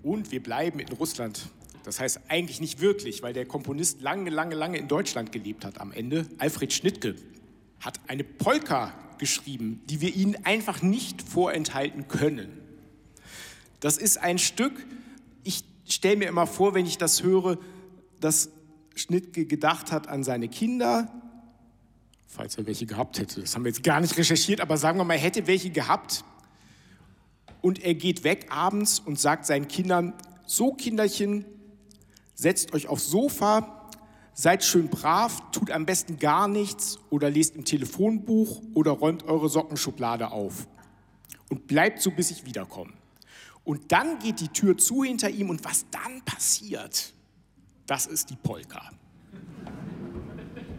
Und wir bleiben in Russland. Das heißt eigentlich nicht wirklich, weil der Komponist lange in Deutschland gelebt hat am Ende. Alfred Schnittke hat eine Polka geschrieben, die wir Ihnen einfach nicht vorenthalten können. Das ist ein Stück, ich stelle mir immer vor, wenn ich das höre, dass Schnittke gedacht hat an seine Kinder, falls er welche gehabt hätte. Das haben wir jetzt gar nicht recherchiert, aber sagen wir mal, er hätte welche gehabt. Und er geht weg abends und sagt seinen Kindern, so Kinderchen, setzt euch aufs Sofa, seid schön brav, tut am besten gar nichts oder lest im Telefonbuch oder räumt eure Sockenschublade auf. Und bleibt so, bis ich wiederkomme. Und dann geht die Tür zu hinter ihm und was dann passiert, das ist die Polka.